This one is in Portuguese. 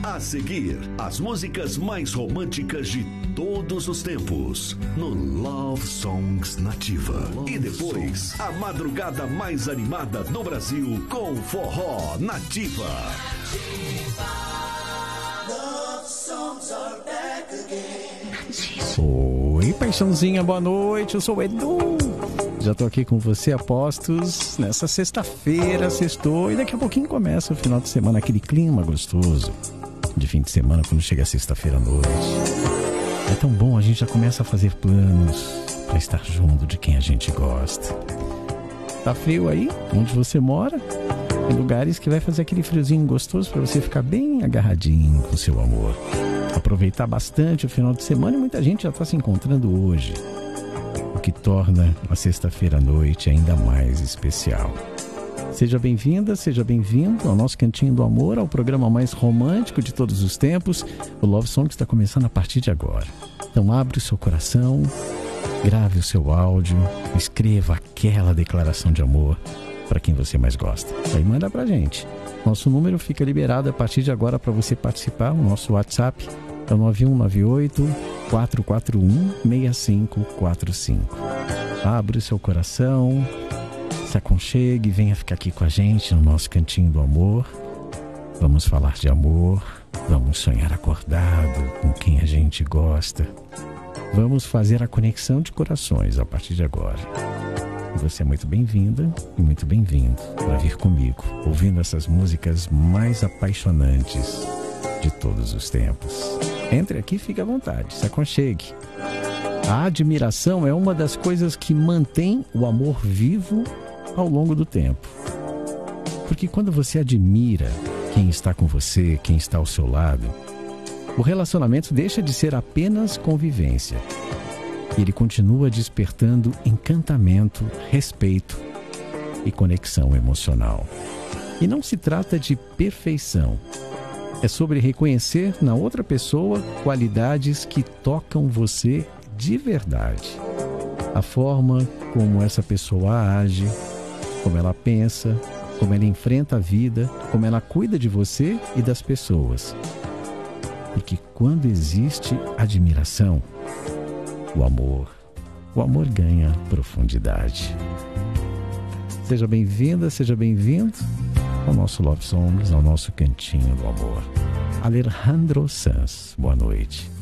A seguir, as músicas mais românticas de todos os tempos no Love Songs Nativa. E depois, a madrugada mais animada do Brasil com Forró Nativa. Love songs are back again. Oi, paixãozinha, boa noite, eu sou o Edu. Já tô aqui com você, apostos, nessa sexta-feira, sextou, e daqui a pouquinho começa o final de semana, aquele clima gostoso de fim de semana, quando chega a sexta-feira à noite. É tão bom, a gente já começa a fazer planos para estar junto de quem a gente gosta. Tá frio aí, onde você mora? Tem lugares que vai fazer aquele friozinho gostoso para você ficar bem agarradinho com o seu amor. Aproveitar bastante o final de semana, e muita gente já está se encontrando hoje, o que torna a sexta-feira à noite ainda mais especial. Seja bem-vinda, seja bem-vindo ao nosso Cantinho do Amor, ao programa mais romântico de todos os tempos. O Love Song está começando a partir de agora. Então abre o seu coração, grave o seu áudio, escreva aquela declaração de amor para quem você mais gosta. Aí manda pra gente. Nosso número fica liberado a partir de agora para você participar. O nosso WhatsApp é o 9198-441-6545. Abre o seu coração, se aconchegue, venha ficar aqui com a gente no nosso Cantinho do Amor. Vamos falar de amor, vamos sonhar acordado com quem a gente gosta. Vamos fazer a conexão de corações a partir de agora. Você é muito bem-vinda e muito bem-vindo para vir comigo, ouvindo essas músicas mais apaixonantes de todos os tempos. Entre aqui, fique à vontade, se aconchegue. A admiração é uma das coisas que mantém o amor vivo ao longo do tempo. Porque quando você admira quem está com você, quem está ao seu lado, o relacionamento deixa de ser apenas convivência. Ele continua despertando encantamento, respeito e conexão emocional. E não se trata de perfeição. É sobre reconhecer na outra pessoa qualidades que tocam você de verdade. A forma como essa pessoa age, como ela pensa, como ela enfrenta a vida, como ela cuida de você e das pessoas. Porque quando existe admiração, o amor ganha profundidade. Seja bem-vinda, seja bem-vindo ao nosso Love Songs, ao nosso Cantinho do Amor. Alejandro Sanz, boa noite.